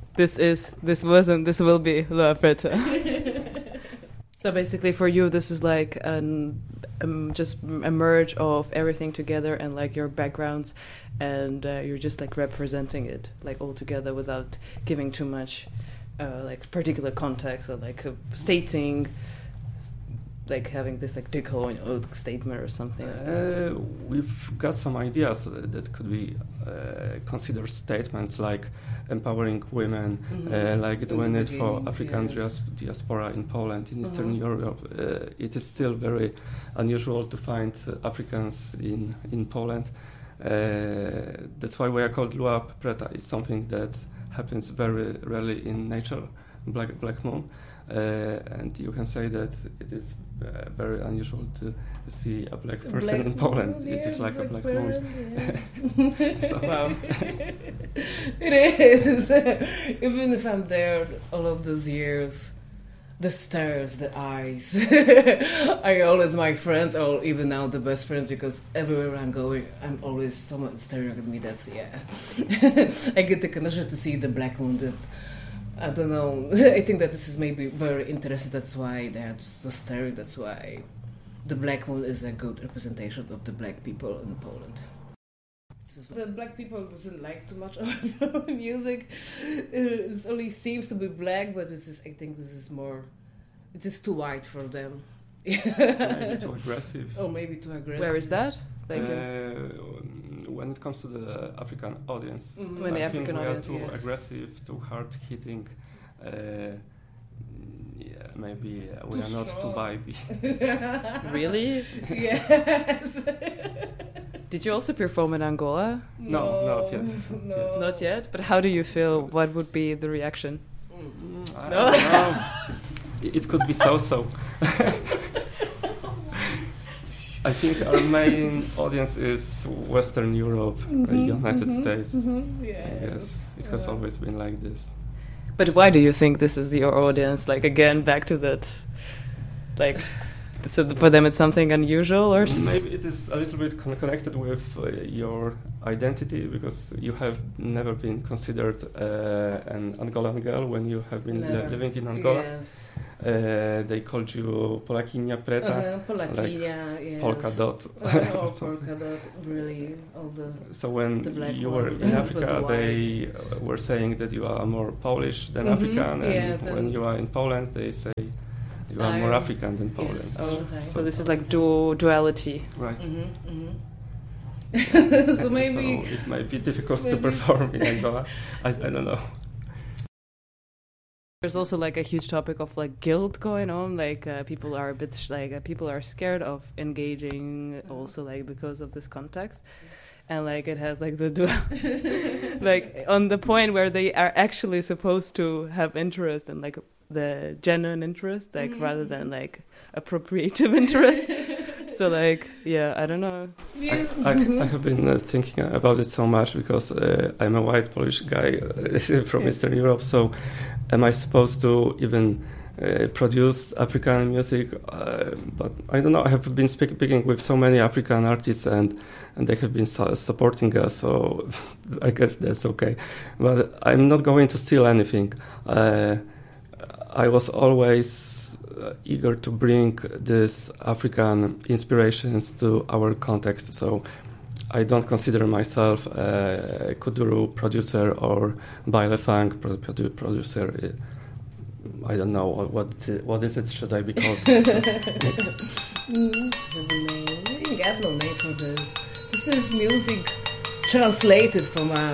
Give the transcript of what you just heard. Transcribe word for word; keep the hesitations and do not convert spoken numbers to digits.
this is, this wasn't, this will be Lua Preta. So basically for you, this is like an, um, just a merge of everything together and like your backgrounds, and uh, you're just like representing it like all together without giving too much uh, like particular context or like uh, stating, like having this like decolonial statement or something. Uh, we've got some ideas that could be uh, considered statements like empowering women, mm-hmm. uh, like doing it for African yes. diaspora in Poland, in Eastern uh-huh. Europe. Uh, it is still very unusual to find uh, Africans in, in Poland. Uh, that's why we are called Lua Preta. It's something that happens very rarely in nature, Black, Black Moon. Uh, and you can say that it is uh, very unusual to see a black person black in Poland. Moon, yeah, it is like black a black moon. Yeah. So, wow. It is. Even if I'm there all of those years, the stares, the eyes are always my friends, or even now the best friends, because everywhere I'm going, I'm always someone staring at me. That's, yeah. I get the connection to see the black moon that I don't know. I think that this is maybe very interesting. That's why they're so staring. That's why the black moon is a good representation of the black people in Poland. The black people doesn't like too much of music. It only seems to be black, but this is. I think this is more. It is too white for them. Maybe too aggressive. Oh, maybe too aggressive. Where is that? Like uh, when it comes to the African audience, mm-hmm. when I the think African we audience, are too yes. aggressive, too hard-hitting. Uh, yeah, maybe uh, we too are not strong. Too vibey. Really? Yes. Did you also perform in Angola? No, no not yet. No. Yes. Not yet. But how do you feel? What would be the reaction? Mm, I No? don't know. It could be so-so. I think our main audience is Western Europe, mm-hmm, uh, United mm-hmm, States. Mm-hmm, yes. Yes, it has uh, always been like this. But why do you think this is your audience? Like again, back to that, like, so for them it's something unusual, or maybe it is a little bit con- connected with uh, your identity, because you have never been considered uh, an Angolan girl when you have been li- living in Angola. Yes. Uh, they called you Polakinia Preta, uh-huh, Polakinia, like yes. polka dot. Uh, or polka dot, really, all the. So when the you one. were in Africa, the they uh, were saying that you are more Polish than mm-hmm, African, and yes, when and you are in Poland, they say you are more African than Polish. Yes, oh, okay. so this is like du- duality. Right. Mm-hmm, mm-hmm. So maybe so it might be difficult maybe. to perform in Angola. I, I don't know. There's also like a huge topic of like guilt going on. Like uh, people are a bit sh- like uh, people are scared of engaging, also like because of this context, and like it has like the du- like on the point where they are actually supposed to have interest and like the genuine interest, like mm-hmm. rather than like appropriative interest. So like yeah, I don't know. I, I, I have been uh, thinking about it so much because uh, I'm a white Polish guy uh, from Eastern Europe. So am I supposed to even uh, produce African music? Uh, but I don't know. I have been speak- speaking with so many African artists, and and they have been su- supporting us. So I guess that's okay. But I'm not going to steal anything. Uh, I was always Uh, eager to bring this African inspirations to our context. So I don't consider myself a kuduro producer or baile funk pro- produ- producer. I don't know what what, what is it should I be called. mm, we got no name for this. This is music translated from a